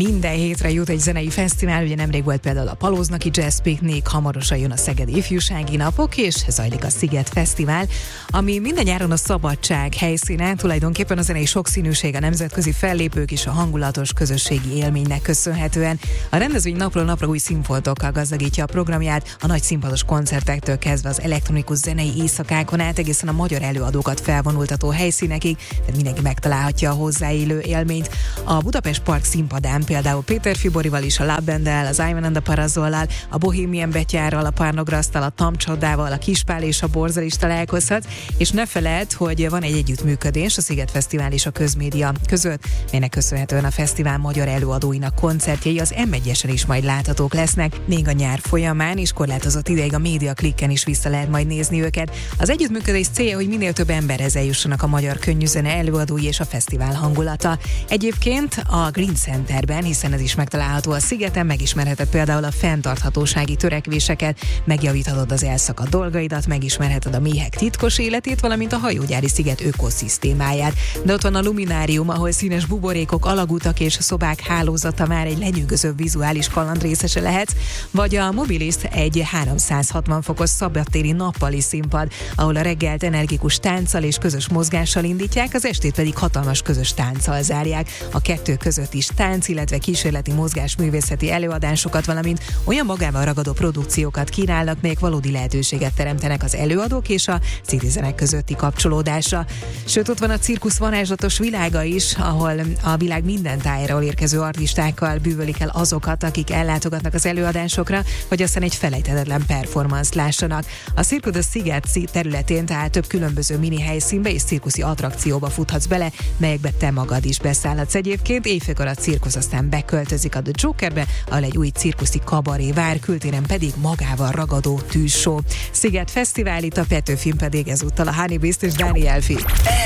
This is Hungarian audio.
Minden hétre jut egy zenei fesztivál, ugye nemrég volt például a Palóznaki Jazz Picnic, hamarosan jön a Szegedi Ifjúsági Napok, és zajlik a Sziget Fesztivál, ami minden nyáron a szabadság helyszíne, tulajdonképpen a zenei sokszínűség, a nemzetközi fellépők és a hangulatos közösségi élménynek köszönhetően. A rendezvény napról napra új színfoltokkal gazdagítja a programját, a nagy színpados koncertektől kezdve az elektronikus zenei éjszakákon át egészen a magyar előadókat felvonultató helyszínekig, tehát mindenki megtalálhatja a hozzáillő élményt. A Budapest Park színpadán például Péter Fiborival is, a Love Banddel, az Ivan and the Parazollal, a Bohemian Betyárral, a Párnograsztal, a Tamcsodával, a Kispál és a Borzal is találkozhatsz, és ne feledd, hogy van egy együttműködés a Sziget Fesztivál és a közmédia között, melynek köszönhetően a fesztivál magyar előadóinak koncertjei az M1-esen is majd láthatók lesznek, még a nyár folyamán is korlátozott ideig a Média Klikken is vissza lehet majd nézni őket. Az együttműködés célja, hogy minél több emberhez eljussanak a magyar könnyűzene előadói és a fesztivál hangulata. Egyébként a Green Centerben, hiszen ez is megtalálható a szigeten, megismerheted például a fenntarthatósági törekvéseket, megjavíthatod az elszakadt dolgaidat, megismerheted a méhek titkos életét, valamint a hajógyári sziget ökoszisztémáját. De ott van a Luminárium, ahol színes buborékok, alagutak és szobák hálózata már egy lenyűgöző vizuális kaland részese lehetsz, vagy a Mobilis egy 360 fokos szabadtéri nappali színpad, ahol a reggelt energikus tánccal és közös mozgással indítják, az estét pedig hatalmas közös tánccal zárják. A kettő között is tánc, illetve kísérleti mozgásművészeti előadásokat, valamint olyan magával ragadó produkciókat kínálnak, melyek valódi lehetőséget teremtenek az előadók és a citizenek közötti kapcsolódásra. Sőt, ott van a cirkusz varázslatos világa is, ahol a világ minden tájáról érkező artistákkal bűvölik el azokat, akik ellátogatnak az előadásokra, hogy aztán egy felejthetetlen performance lássanak. A Cirque du Sziget területén tehát több különböző mini helyszínbe és cirkuszi attrakcióba futhatsz bele, melyekbe te magad is beszállhatsz. Egyébként éjfélkor a cirkusz aztán beköltözik a The Jokerbe, ahol egy új cirkuszi kabaré vár, kültéren pedig magával ragadó tűzshow. Sziget Fesztivál, itt a Petőfin pedig ezúttal a Honey Beast és Dani Elfi.